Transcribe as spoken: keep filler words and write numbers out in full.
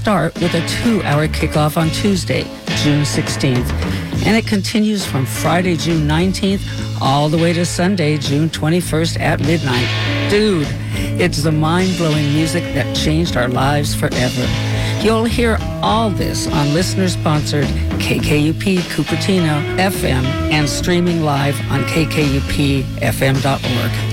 start with a two-hour kickoff on Tuesday, June sixteenth. And it continues from Friday, June nineteenth, all the way to Sunday, June twenty-first at midnight. Dude, it's the mind-blowing music that changed our lives forever. You'll hear all this on listener-sponsored K K U P Cupertino F M and streaming live on K K U P F M dot org.